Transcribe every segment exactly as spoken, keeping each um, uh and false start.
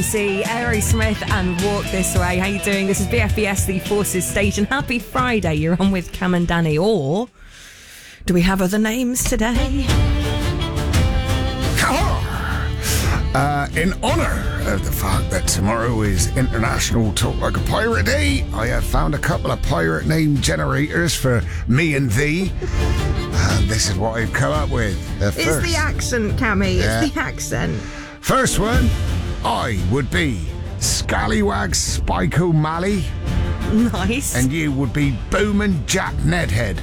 See Aerosmith and Walk This Way. How you doing? This is B F B S, the Forces Station. Happy Friday. You're on with Cam and Danny. Or do we have other names today? Uh, in honour of the fact that tomorrow is International Talk Like a Pirate Day, I have found a couple of pirate name generators for me and thee. And this is what I've come up with. The It's first, the accent, Cammy. Yeah. It's the accent. First one, I would be Scallywag Spike O'Malley, Nice. and you would be Bowman Jack Nedhead.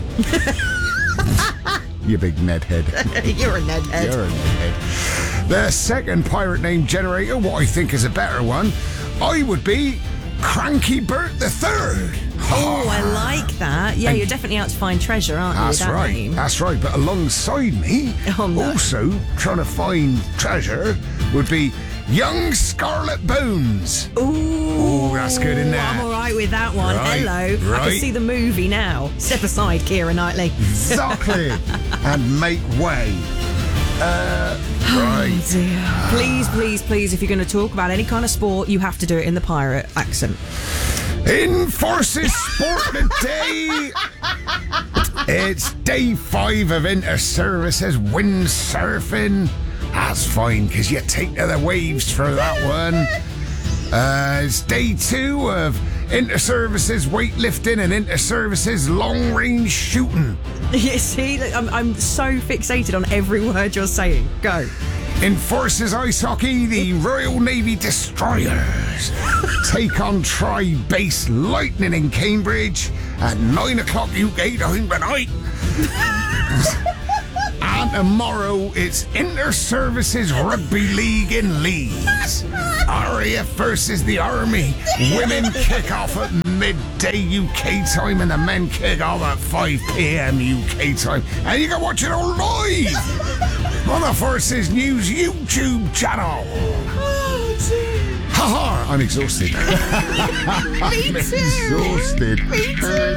You big Nedhead. You're a Nedhead. You're a Nedhead. The second pirate name generator, what I think is a better one, I would be Cranky Bert the Third. Oh, I like that. Yeah, And- you're definitely out to find treasure, aren't you? That's with that right. name? That's right. But alongside me, Oh, no. also trying to find treasure, would be Young Scarlet Bones. Ooh, Ooh, that's good, isn't it? I'm all right with that one. Right, Hello. I right. can see the movie now. Step aside, Keira Knightley. Exactly. And make way. Uh, right. Oh dear. Please, please, please, if you're going to talk about any kind of sport, you have to do it in the pirate accent. In Forces Sport today, it's day five of inter-services windsurfing. That's fine, because you take to the waves for that one. Uh, it's day two of inter-services weightlifting and inter-services long-range shooting. You see, I'm, I'm so fixated on every word you're saying. Go. In Forces Ice Hockey, the Royal Navy Destroyers take on Tri-Base Lightning in Cambridge at nine o'clock U K time tonight. And tomorrow, it's Inter-Services Rugby League in Leeds. R A F versus the Army. Women kick off at midday U K time and the men kick off at five p.m. U K time. And you can watch it all live on the Forces News YouTube channel. Oh, dear. Ha ha! I'm exhausted. Me I'm too. exhausted. Me too.